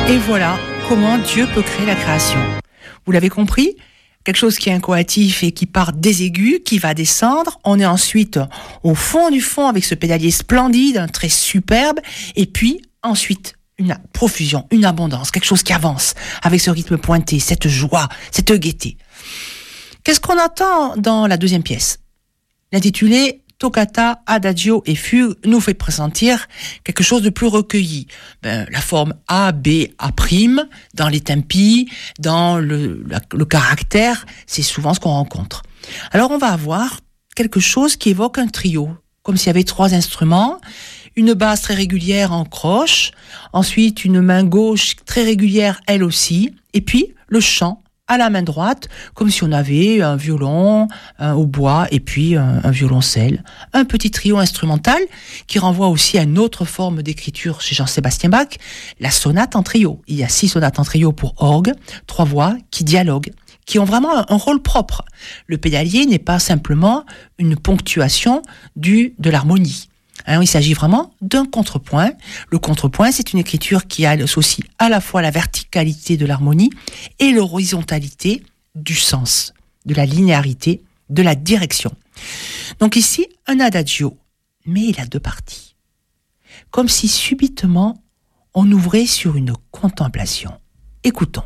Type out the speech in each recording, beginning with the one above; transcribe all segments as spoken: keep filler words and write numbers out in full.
Et voilà comment Dieu peut créer la création. Vous l'avez compris ? Quelque chose qui est incoatif et qui part des aigus, qui va descendre. On est ensuite au fond du fond avec ce pédalier splendide, un trait superbe. Et puis ensuite, une profusion, une abondance, quelque chose qui avance avec ce rythme pointé, cette joie, cette gaieté. Qu'est-ce qu'on entend dans la deuxième pièce ? L'intitulé Toccata, Adagio et Fugue nous fait pressentir quelque chose de plus recueilli. Ben, la forme A, B, A', dans les tempi, dans le, la, le caractère, c'est souvent ce qu'on rencontre. Alors on va avoir quelque chose qui évoque un trio, comme s'il y avait trois instruments, une basse très régulière en croche, ensuite une main gauche très régulière elle aussi, et puis le chant à la main droite, comme si on avait un violon, un hautbois et puis un, un violoncelle. Un petit trio instrumental qui renvoie aussi à une autre forme d'écriture chez Jean-Sébastien Bach, la sonate en trio. Il y a six sonates en trio pour orgue, trois voix qui dialoguent, qui ont vraiment un, un rôle propre. Le pédalier n'est pas simplement une ponctuation du, de l'harmonie. Hein, il s'agit vraiment d'un contrepoint. Le contrepoint, c'est une écriture qui associe à la fois la verticalité de l'harmonie et l'horizontalité du sens, de la linéarité, de la direction. Donc ici, un adagio, mais il a deux parties. Comme si subitement, on ouvrait sur une contemplation. Écoutons.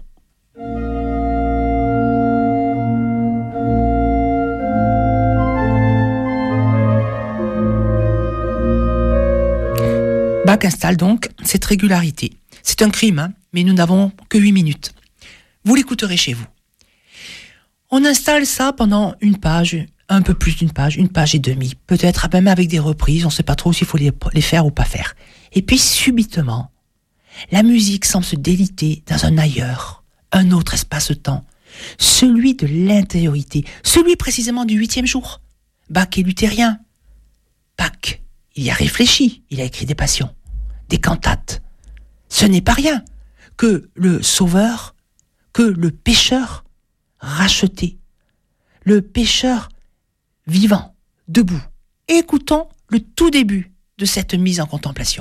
Bach installe donc cette régularité. C'est un crime, hein, mais nous n'avons que huit minutes. Vous l'écouterez chez vous. On installe ça pendant une page, un peu plus d'une page, une page et demie, peut-être même avec des reprises, on ne sait pas trop s'il faut les, les faire ou pas faire. Et puis subitement, la musique semble se déliter dans un ailleurs, un autre espace-temps, celui de l'intériorité, celui précisément du huitième jour. Bach est luthérien. Bach, il y a réfléchi, il a écrit des passions, des cantates. Ce n'est pas rien que le sauveur, que le pécheur racheté, le pécheur vivant, debout. Écoutons le tout début de cette mise en contemplation.